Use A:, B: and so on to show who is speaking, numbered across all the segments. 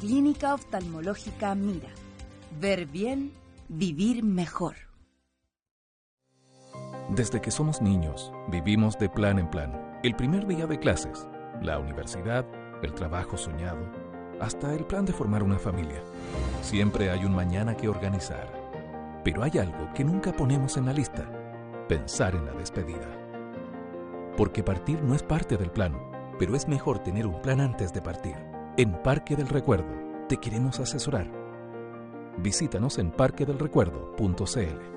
A: Clínica Oftalmológica Mira. Ver bien, vivir mejor.
B: Desde que somos niños, vivimos de plan en plan. El primer día de clases, la universidad, el trabajo soñado, hasta el plan de formar una familia. Siempre hay un mañana que organizar. Pero hay algo que nunca ponemos en la lista: pensar en la despedida. Porque partir no es parte del plan, pero es mejor tener un plan antes de partir. En Parque del Recuerdo te queremos asesorar. Visítanos en parquedelrecuerdo.cl.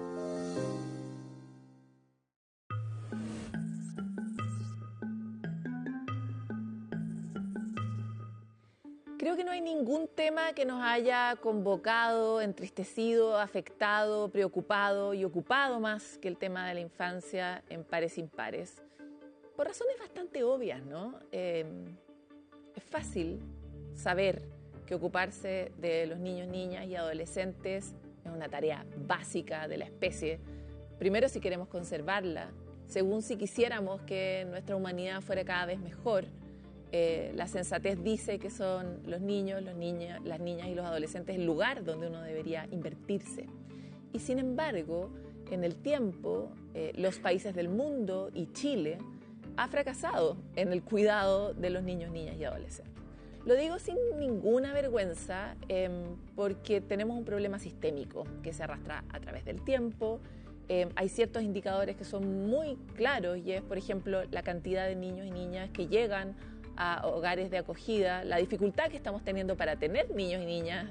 C: Creo que no hay ningún tema que nos haya convocado, entristecido, afectado, preocupado y ocupado más que el tema de la infancia en pares impares. Por razones bastante obvias, ¿no? Es fácil saber que ocuparse de los niños, niñas y adolescentes es una tarea básica de la especie. Primero, si queremos conservarla. Según, si quisiéramos que nuestra humanidad fuera cada vez mejor. La sensatez dice que son los niños, las niñas y los adolescentes el lugar donde uno debería invertirse. Y sin embargo, en el tiempo, los países del mundo y Chile ha fracasado en el cuidado de los niños, niñas y adolescentes. Lo digo sin ninguna vergüenza porque tenemos un problema sistémico que se arrastra a través del tiempo. Hay ciertos indicadores que son muy claros y es, por ejemplo, la cantidad de niños y niñas que llegan a hogares de acogida, la dificultad que estamos teniendo para tener niños y niñas,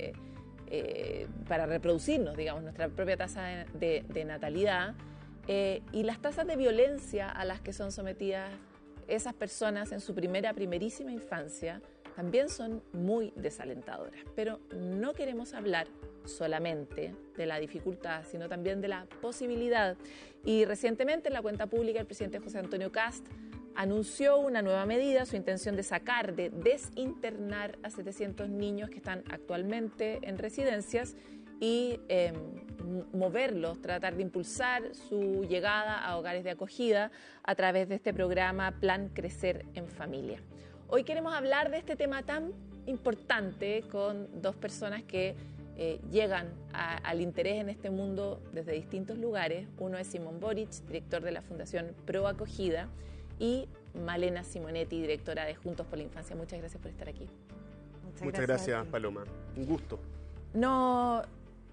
C: para reproducirnos, digamos, nuestra propia tasa de natalidad, y las tasas de violencia a las que son sometidas esas personas en su primerísima infancia también son muy desalentadoras. Pero no queremos hablar solamente de la dificultad, sino también de la posibilidad. Y recientemente en la cuenta pública el presidente José Antonio Kast anunció una nueva medida, su intención de desinternar a 700 niños que están actualmente en residencias y moverlos, tratar de impulsar su llegada a hogares de acogida a través de este programa Plan Crecer en Familia. Hoy queremos hablar de este tema tan importante con dos personas que llegan al interés en este mundo desde distintos lugares. Uno es Simón Boric, director de la Fundación Pro Acogida, y Malena Simonetti, directora de Juntos por la Infancia. Muchas gracias por estar aquí.
D: Muchas gracias, Paloma. Un gusto.
C: No,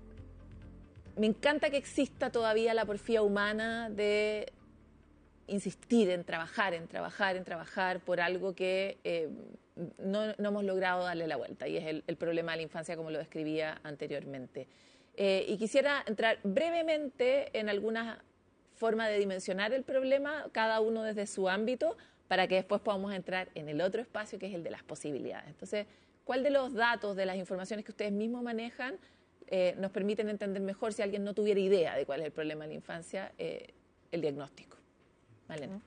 C: me encanta que exista todavía la porfía humana de insistir en trabajar por algo que no hemos logrado darle la vuelta, y es el problema de la infancia, como lo describía anteriormente. Y quisiera entrar brevemente en algunas forma de dimensionar el problema, cada uno desde su ámbito, para que después podamos entrar en el otro espacio, que es el de las posibilidades. Entonces, ¿cuál de los datos, de las informaciones que ustedes mismos manejan, nos permiten entender mejor, si alguien no tuviera idea de cuál es el problema de la infancia, el diagnóstico? Malena.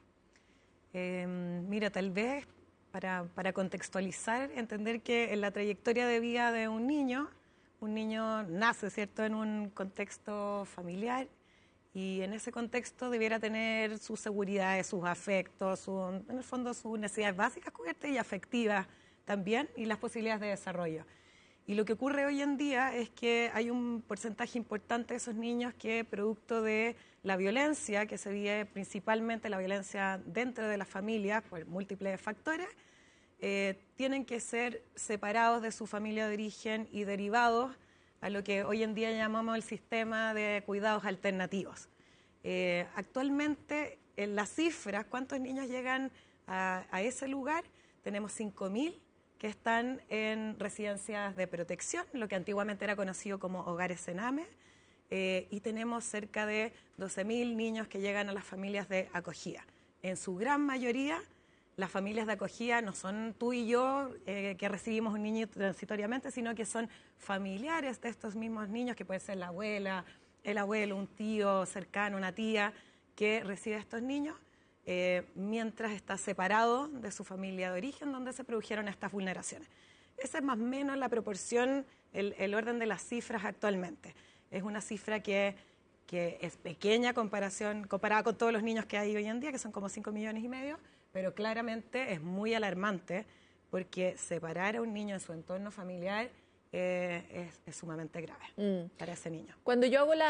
E: Mira, tal vez para contextualizar, entender que en la trayectoria de vida de un niño nace, ¿cierto?, en un contexto familiar, y en ese contexto debiera tener sus seguridades, sus afectos, en el fondo sus necesidades básicas cubiertas y afectivas también, y las posibilidades de desarrollo. Y lo que ocurre hoy en día es que hay un porcentaje importante de esos niños que, producto de la violencia, que se vive principalmente la violencia dentro de las familias por múltiples factores, tienen que ser separados de su familia de origen y derivados a lo que hoy en día llamamos el sistema de cuidados alternativos. Actualmente, en las cifras, ¿cuántos niños llegan a ese lugar? Tenemos 5.000 que están en residencias de protección, lo que antiguamente era conocido como hogares Sename, y tenemos cerca de 12.000 niños que llegan a las familias de acogida. En su gran mayoría, las familias de acogida no son tú y yo que recibimos un niño transitoriamente, sino que son familiares de estos mismos niños, que puede ser la abuela, el abuelo, un tío cercano, una tía, que recibe a estos niños mientras está separado de su familia de origen, donde se produjeron estas vulneraciones. Esa es más o menos la proporción, el orden de las cifras actualmente. Es una cifra que es pequeña comparada con todos los niños que hay hoy en día, que son como 5,5 millones, pero claramente es muy alarmante porque separar a un niño de su entorno familiar es sumamente grave para ese niño.
C: Cuando yo hago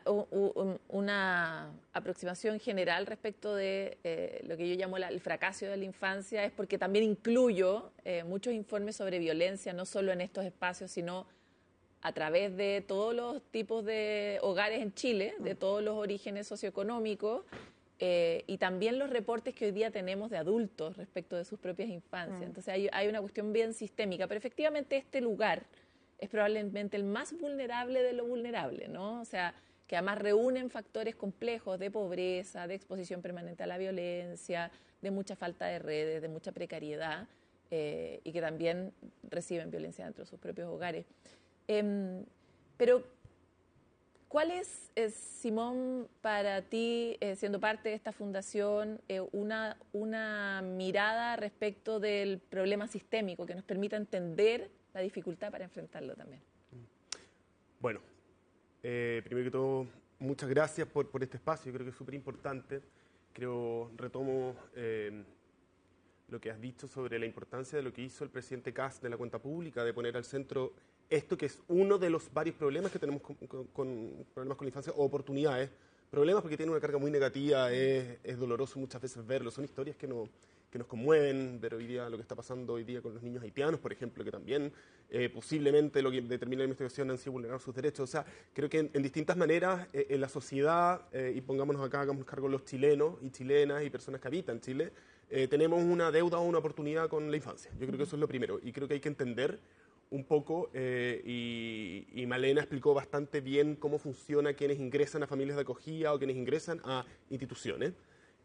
C: una aproximación general respecto de lo que yo llamo el fracaso de la infancia, es porque también incluyo muchos informes sobre violencia, no solo en estos espacios, sino a través de todos los tipos de hogares en Chile, de todos los orígenes socioeconómicos, y también los reportes que hoy día tenemos de adultos respecto de sus propias infancias. Entonces hay una cuestión bien sistémica, pero efectivamente este lugar es probablemente el más vulnerable de lo vulnerable, ¿no? O sea, que además reúnen factores complejos de pobreza, de exposición permanente a la violencia, de mucha falta de redes, de mucha precariedad, y que también reciben violencia dentro de sus propios hogares. Pero, ¿cuál es, Simón, para ti, siendo parte de esta fundación, una mirada respecto del problema sistémico que nos permita entender la dificultad para enfrentarlo también?
D: Bueno, primero que todo, muchas gracias por este espacio. Yo creo que es súper importante. Retomo lo que has dicho sobre la importancia de lo que hizo el presidente Kast de la cuenta pública, de poner al centro esto que es uno de los varios problemas que tenemos con problemas con la infancia, o oportunidades. Problemas porque tiene una carga muy negativa, es doloroso muchas veces verlo. Son historias que nos conmueven, ver hoy día lo que está pasando hoy día con los niños haitianos, por ejemplo, que también posiblemente lo que determina la investigación han sido vulnerar sus derechos. O sea, creo que en distintas maneras en la sociedad, y pongámonos acá, hagamos cargo los chilenos y chilenas y personas que habitan Chile, tenemos una deuda o una oportunidad con la infancia. Yo creo que eso es lo primero, y creo que hay que entender un poco, y Malena explicó bastante bien cómo funciona quienes ingresan a familias de acogida o quienes ingresan a instituciones.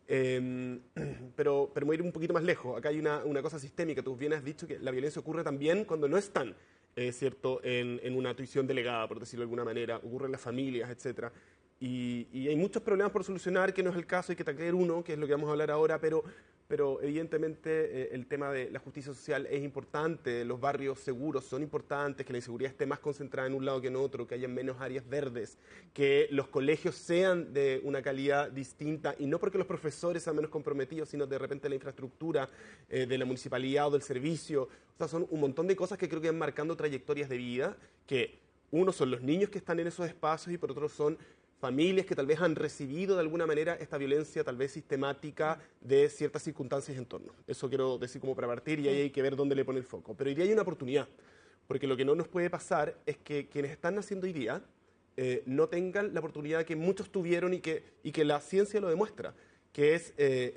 D: Pero me voy a ir un poquito más lejos. Acá hay una cosa sistémica. Tú bien has dicho que la violencia ocurre también cuando no están, ¿cierto?, en una tuición delegada, por decirlo de alguna manera. Ocurre en las familias, etcétera. Y hay muchos problemas por solucionar, que no es el caso, hay que taclear uno, que es lo que vamos a hablar ahora, pero evidentemente el tema de la justicia social es importante, los barrios seguros son importantes, que la inseguridad esté más concentrada en un lado que en otro, que haya menos áreas verdes, que los colegios sean de una calidad distinta, y no porque los profesores sean menos comprometidos, sino de repente la infraestructura de la municipalidad o del servicio. O sea, son un montón de cosas que creo que van marcando trayectorias de vida, que uno son los niños que están en esos espacios y por otro son familias que tal vez han recibido de alguna manera esta violencia tal vez sistemática de ciertas circunstancias en torno. Eso quiero decir como para partir, y ahí hay que ver dónde le pone el foco. Pero hoy día hay una oportunidad, porque lo que no nos puede pasar es que quienes están naciendo hoy día no tengan la oportunidad que muchos tuvieron y que la ciencia lo demuestra, que es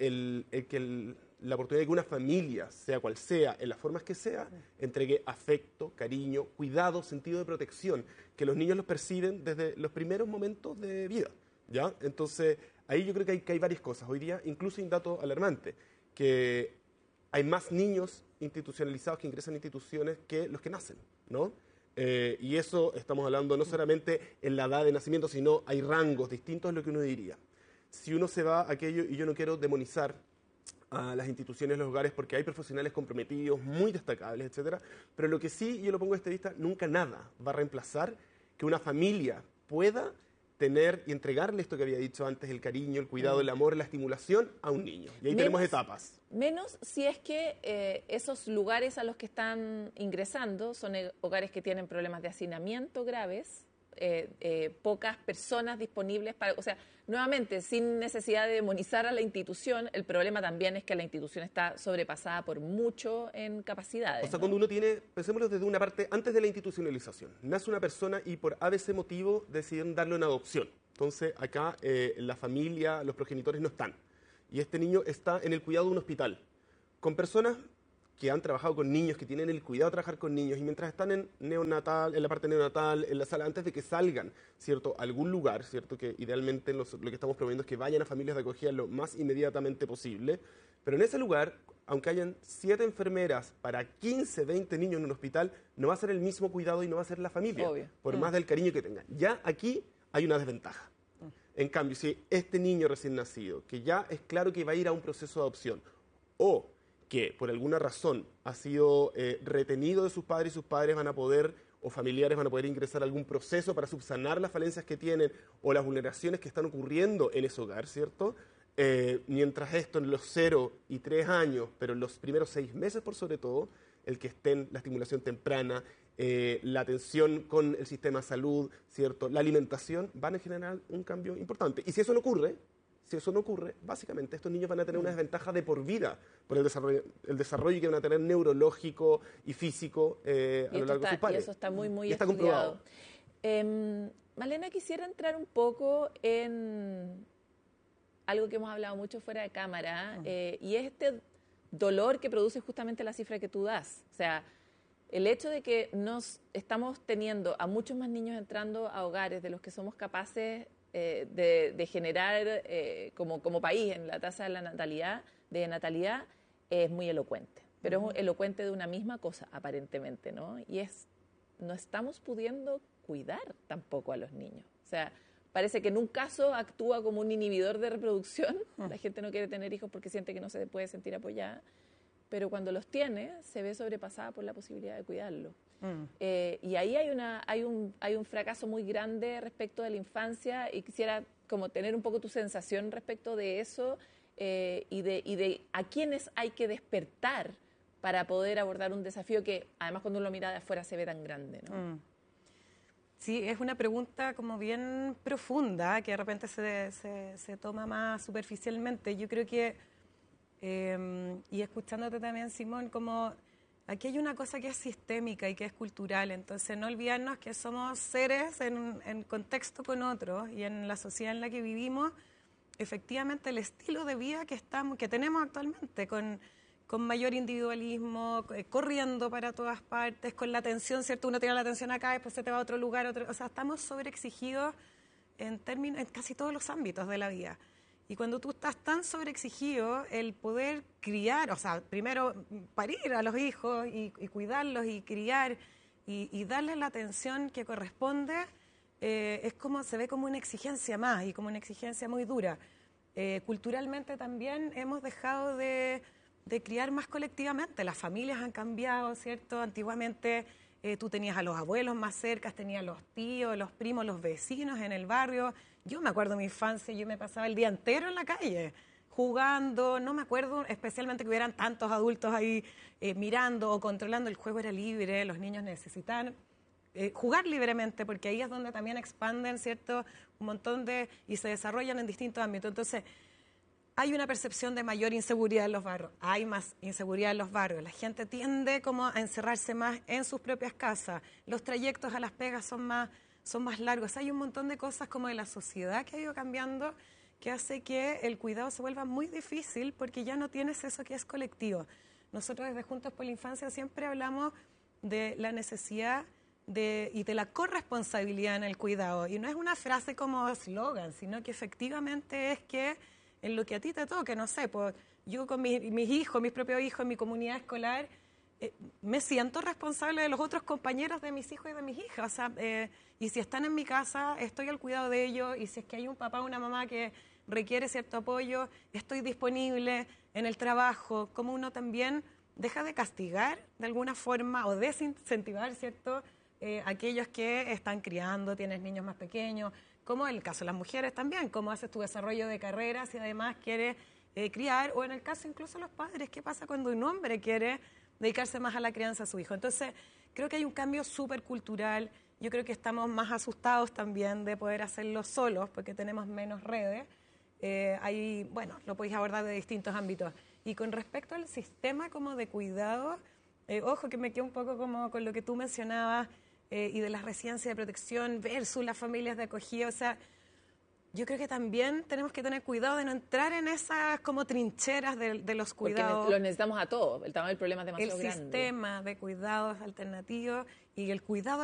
D: la oportunidad de que una familia, sea cual sea, en las formas que sea, entregue afecto, cariño, cuidado, sentido de protección, que los niños los perciben desde los primeros momentos de vida, ¿ya? Entonces, ahí yo creo que hay varias cosas. Hoy día, incluso hay un dato alarmante, que hay más niños institucionalizados que ingresan a instituciones que los que nacen, ¿no? Y eso estamos hablando no solamente en la edad de nacimiento, sino hay rangos distintos de lo que uno diría. Si uno se va a aquello, y yo no quiero demonizar a las instituciones, los hogares, porque hay profesionales comprometidos, muy destacables, etcétera, pero lo que sí, yo lo pongo desde vista, nunca nada va a reemplazar que una familia pueda tener y entregarle esto que había dicho antes, el cariño, el cuidado, el amor, la estimulación a un niño. Y ahí tenemos etapas.
C: Menos si es que esos lugares a los que están ingresando son hogares que tienen problemas de hacinamiento graves, pocas personas disponibles para... O sea, nuevamente, sin necesidad de demonizar a la institución, el problema también es que la institución está sobrepasada por mucho en capacidades.
D: O sea, cuando uno tiene, pensémoslo desde una parte, antes de la institucionalización, nace una persona y por ABC motivo deciden darle una adopción. Entonces, acá la familia, los progenitores no están. Y este niño está en el cuidado de un hospital, con personas que han trabajado con niños, que tienen el cuidado de trabajar con niños, y mientras están en neonatal, en la parte neonatal, en la sala, antes de que salgan, ¿cierto?, a algún lugar, ¿cierto?, que idealmente lo que estamos promoviendo es que vayan a familias de acogida lo más inmediatamente posible, pero en ese lugar, aunque hayan 7 enfermeras para 15, 20 niños en un hospital, no va a ser el mismo cuidado y no va a ser la familia,
C: obvio,
D: por más del cariño que tengan. Ya aquí hay una desventaja. En cambio, si este niño recién nacido, que ya es claro que va a ir a un proceso de adopción, o que por alguna razón ha sido retenido de sus padres y sus padres van a poder, o familiares van a poder ingresar a algún proceso para subsanar las falencias que tienen o las vulneraciones que están ocurriendo en ese hogar, ¿cierto? Mientras esto en los 0 y 3 años, pero en los primeros 6 meses por sobre todo, el que estén, la estimulación temprana, la atención con el sistema de salud, ¿cierto? La alimentación van a generar un cambio importante. Y si eso no ocurre, básicamente estos niños van a tener una desventaja de por vida por el desarrollo que van a tener neurológico y físico a lo largo de sus pares.
C: Y eso está muy
D: está
C: estudiado.
D: Comprobado.
C: Malena, quisiera entrar un poco en algo que hemos hablado mucho fuera de cámara, y es este dolor que produce justamente la cifra que tú das. O sea, el hecho de que nos estamos teniendo a muchos más niños entrando a hogares de los que somos capaces de generar como país en la tasa de la natalidad, es muy elocuente. Pero es elocuente de una misma cosa, aparentemente, ¿no? Y no estamos pudiendo cuidar tampoco a los niños. O sea, parece que en un caso actúa como un inhibidor de reproducción. La gente no quiere tener hijos porque siente que no se puede sentir apoyada. Pero cuando los tiene, se ve sobrepasada por la posibilidad de cuidarlo. Y ahí hay un fracaso muy grande respecto de la infancia, y quisiera como tener un poco tu sensación respecto de eso, y de a quiénes hay que despertar para poder abordar un desafío que, además, cuando uno lo mira de afuera se ve tan grande, ¿no?
E: Sí, es una pregunta como bien profunda, que de repente se toma más superficialmente. Yo creo que, y escuchándote también, Simón, como aquí hay una cosa que es sistémica y que es cultural, entonces no olvidarnos que somos seres en contexto con otros, y en la sociedad en la que vivimos, efectivamente el estilo de vida que tenemos actualmente, con mayor individualismo, corriendo para todas partes, con la atención, ¿cierto? Uno tiene la atención acá, después se te va a otro lugar, o sea, estamos sobreexigidos en casi todos los ámbitos de la vida. Y cuando tú estás tan sobreexigido, el poder criar, o sea, primero parir a los hijos y cuidarlos y criar y darles la atención que corresponde, se ve como una exigencia más, y como una exigencia muy dura. Culturalmente también hemos dejado de criar más colectivamente. Las familias han cambiado, ¿cierto? Antiguamente tú tenías a los abuelos más cerca, tenías los tíos, los primos, los vecinos en el barrio. Yo me acuerdo de mi infancia, yo me pasaba el día entero en la calle jugando. No me acuerdo especialmente que hubieran tantos adultos ahí mirando o controlando. El juego era libre, los niños necesitaban jugar libremente, porque ahí es donde también expanden, ¿cierto? Un montón y se desarrollan en distintos ámbitos. Entonces, hay una percepción de mayor inseguridad en los barrios, hay más inseguridad en los barrios, la gente tiende como a encerrarse más en sus propias casas, los trayectos a las pegas son más largos, hay un montón de cosas como de la sociedad que ha ido cambiando, que hace que el cuidado se vuelva muy difícil, porque ya no tienes eso que es colectivo. Nosotros desde Juntos por la Infancia siempre hablamos de la necesidad y de la corresponsabilidad en el cuidado, y no es una frase como eslogan, sino que efectivamente es que en lo que a ti te toque, no sé, pues yo con mis hijos, mis propios hijos, en mi comunidad escolar, me siento responsable de los otros compañeros de mis hijos y de mis hijas. O sea, y si están en mi casa, estoy al cuidado de ellos, y si es que hay un papá o una mamá que requiere cierto apoyo, estoy disponible en el trabajo. Como uno también deja de castigar de alguna forma o desincentivar, ¿cierto?, aquellos que están criando, tienes niños más pequeños, como en el caso de las mujeres también, cómo haces tu desarrollo de carrera si además quieres criar, o en el caso incluso de los padres, ¿qué pasa cuando un hombre quiere dedicarse más a la crianza de su hijo? Entonces, creo que hay un cambio súper cultural. Yo creo que estamos más asustados también de poder hacerlo solos, porque tenemos menos redes. Lo podéis abordar de distintos ámbitos. Y con respecto al sistema como de cuidado, ojo que me quedo un poco como con lo que tú mencionabas, y de las residencias de protección versus las familias de acogida. O sea, yo creo que también tenemos que tener cuidado de no entrar en esas como trincheras de los cuidados.
C: Porque lo necesitamos a todos, el tamaño del problema es demasiado grande.
E: El sistema de cuidados alternativos y el cuidado